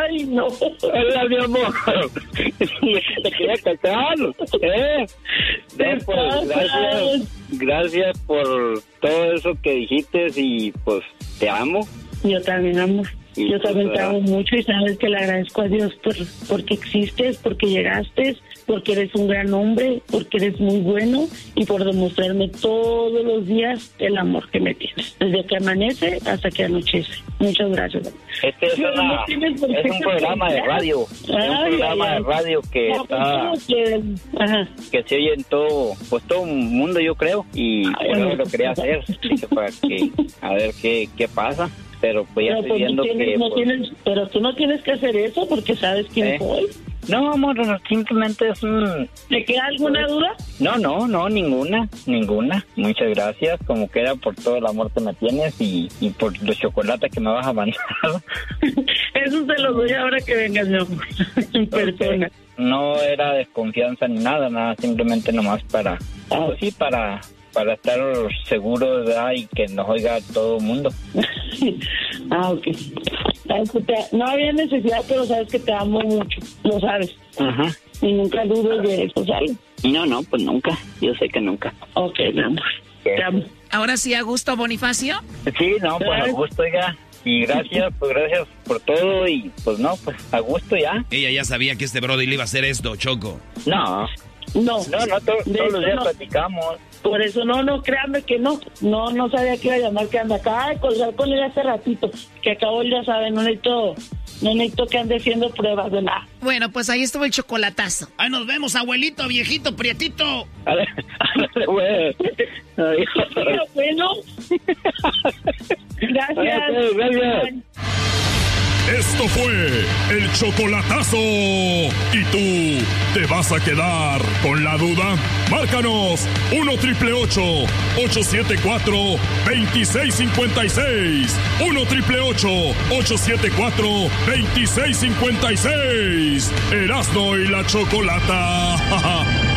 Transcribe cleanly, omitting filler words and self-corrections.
Ay, no. Hola, mi amor. Te quería casar, No, pues, gracias por todo eso que dijiste y pues te amo. Yo también, amor. Y Yo también pues, te amo mucho y sabes que le agradezco a Dios porque existes, porque llegaste, porque eres un gran hombre, porque eres muy bueno y por demostrarme todos los días el amor que me tienes. Desde que amanece hasta que anochece. Muchas gracias. Este es un programa de radio. De radio que está... que se oye en todo el mundo, yo creo. Y por eso lo quería hacer. Dije, para que, a ver qué pasa. Pero pues ya estoy viendo que... pero tú no tienes que hacer eso porque sabes quién soy. No, amor, simplemente es un... ¿Te queda alguna duda? No, ninguna. Muchas gracias, como que era por todo el amor que me tienes y por los chocolates que me vas a mandar. Eso te lo doy ahora que vengas, mi amor, en persona. No era desconfianza ni nada, simplemente nomás para... Pues sí, para estar seguro, ¿verdad? Y que nos oiga todo el mundo. Ok. No había necesidad, pero sabes que te amo mucho, lo sabes. Ajá. Y nunca dudes de eso, ¿sabes? No, pues nunca. Yo sé que nunca. Ok, mi amor. Te amo. Ahora sí, a gusto, Bonifacio. Sí, no, pues a gusto, oiga. Y gracias por todo y pues no, pues a gusto ya. Ella ya sabía que este brody le iba a hacer esto, Choco. No, todos los días platicamos. Por eso no, créanme que no sabía que iba a llamar, que anda acá de colgar con él hace ratito, que acabo ya saben, no necesito que ande haciendo pruebas de nada. Bueno, pues ahí estuvo el chocolatazo. Ahí nos vemos, abuelito, viejito, prietito. Bueno. Gracias. Esto fue el chocolatazo. ¿Y tú te vas a quedar con la duda? Márcanos 1-888-874-2656. 1-888-874-2656. Erasmo y la Chocolata.